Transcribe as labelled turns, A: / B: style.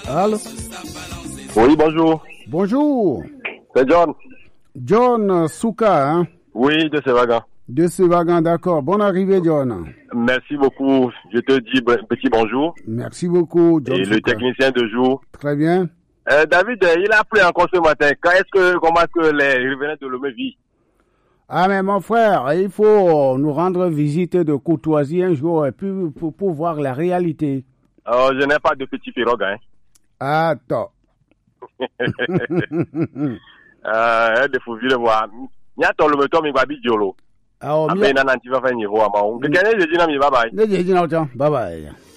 A: Allô?
B: Oui, bonjour.
A: Bonjour.
B: C'est John.
A: John Souka, hein?
B: Oui, de Sévagan.
A: De Sévagan, d'accord. Bonne arrivée, John.
B: Merci beaucoup. Je te dis petit bonjour.
A: Merci beaucoup, John
B: Et
A: Souka.
B: le technicien de jour.
A: Très bien.
B: David, il a plu encore ce matin. Comment est-ce que les revenants de Lomé vivent?
A: Ah, mais mon frère, il faut nous rendre visite de courtoisie un jour et puis pour voir la réalité.
B: Je n'ai pas de petit pirogue, hein.
A: Attends.
B: De fou, je voir. Il y a ton le meton, mais babi diolo.
A: Ah,
B: mais nan anti va faire niveau à moi. Quelqu'un, je dis non, mais bye bye.
A: Bye bye.